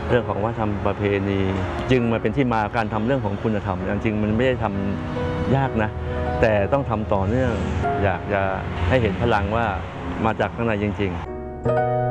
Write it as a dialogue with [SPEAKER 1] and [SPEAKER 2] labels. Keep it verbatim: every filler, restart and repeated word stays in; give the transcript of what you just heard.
[SPEAKER 1] เรื่องของวัฒนธรรมประเพณีจึงมาเป็นที่มาการทำเรื่องของคุณธรรมจริงมันไม่ได้ทำยากนะแต่ต้องทำต่อเนื่องอยากจะให้เห็นพลังว่ามาจากข้างในจริงๆ